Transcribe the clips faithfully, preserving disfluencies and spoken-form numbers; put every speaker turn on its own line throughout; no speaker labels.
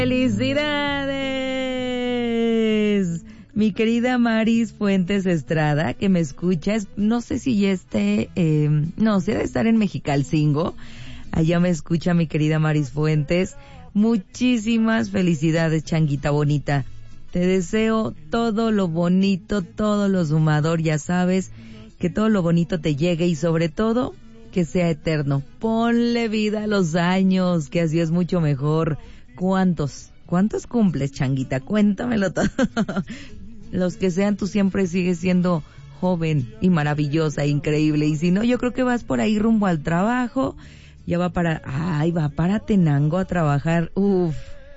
¡Felicidades! Mi querida Maris Fuentes Estrada, que me escuchas, no sé si ya esté, eh, no, se debe estar en Mexicalcingo. Allá me escucha mi querida Maris Fuentes. Muchísimas felicidades, changuita bonita. Te deseo todo lo bonito, todo lo sumador, ya sabes, que todo lo bonito te llegue y sobre todo que sea eterno. Ponle vida a los años, que así es mucho mejor. ¿Cuántos? ¿Cuántos cumples, changuita? Cuéntamelo todo. Los que sean, tú siempre sigues siendo joven y maravillosa, increíble. Y si no, yo creo que vas por ahí rumbo al trabajo. Ya va para, ay, va para Tenango a trabajar. Uf.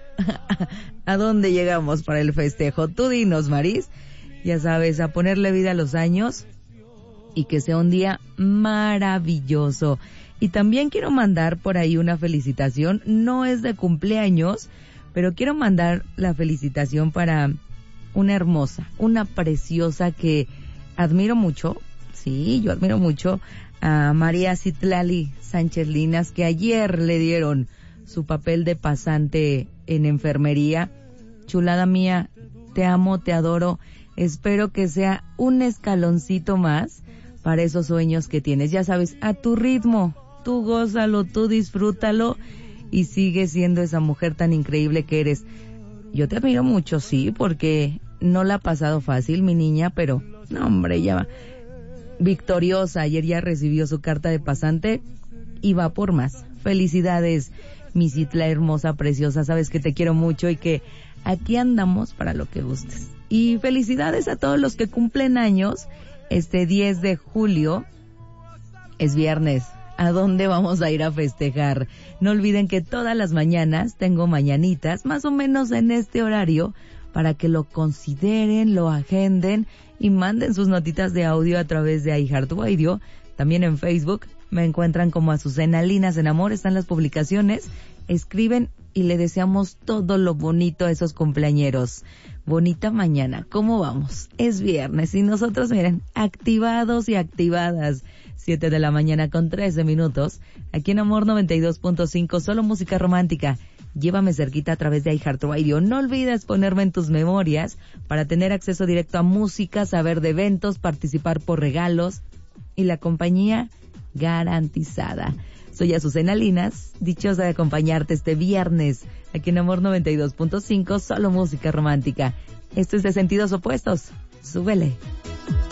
¿A dónde llegamos para el festejo? Tú dinos, Maris. Ya sabes, a ponerle vida a los años y que sea un día maravilloso. Y también quiero mandar por ahí una felicitación. No es de cumpleaños, pero quiero mandar la felicitación para una hermosa, una preciosa que admiro mucho. Sí, yo admiro mucho a María Citlali Sánchez Linas, que ayer le dieron su papel de pasante en enfermería. Chulada mía, te amo, te adoro. Espero que sea un escaloncito más para esos sueños que tienes. Ya sabes, a tu ritmo, tú gózalo, tú disfrútalo y sigue siendo esa mujer tan increíble que eres. Yo te admiro mucho, sí, porque no la ha pasado fácil, mi niña, pero, no, hombre, ya va victoriosa. Ayer ya recibió su carta de pasante y va por más. Felicidades, mi Citla hermosa, preciosa. Sabes que te quiero mucho y que aquí andamos para lo que gustes. Y felicidades a todos los que cumplen años. Este diez de julio es viernes. ¿A dónde vamos a ir a festejar? No olviden que todas las mañanas tengo mañanitas, más o menos en este horario, para que lo consideren, lo agenden y manden sus notitas de audio a través de iHeartRadio. También en Facebook me encuentran como Azucena Linas en Amor, están las publicaciones. Escriben y le deseamos todo lo bonito a esos cumpleañeros. Bonita mañana, ¿cómo vamos? Es viernes y nosotros, miren, activados y activadas. Siete de la mañana con trece minutos. Aquí en Amor noventa y dos punto cinco, solo música romántica. Llévame cerquita a través de iHeartRadio. No olvides ponerme en tus memorias para tener acceso directo a música, saber de eventos, participar por regalos y la compañía garantizada. Soy Azucena Linas, dichosa de acompañarte este viernes aquí en Amor noventa y dos punto cinco, solo música romántica. Esto es de sentidos opuestos. Súbele.